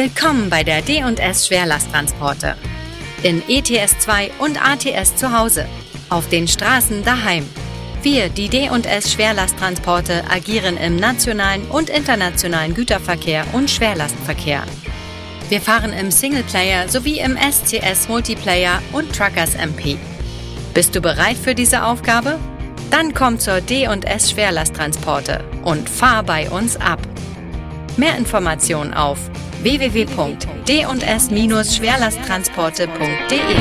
Willkommen bei der D&S Schwerlasttransporte. In ETS2 und ATS zu Hause. Auf den Straßen daheim. Wir, die D&S Schwerlasttransporte, agieren im nationalen und internationalen Güterverkehr und Schwerlastverkehr. Wir fahren im Singleplayer sowie im SCS Multiplayer und Truckers MP. Bist du bereit für diese Aufgabe? Dann komm zur D&S Schwerlasttransporte und fahr bei uns ab. Mehr Informationen auf www.d&s-schwerlasttransporte.de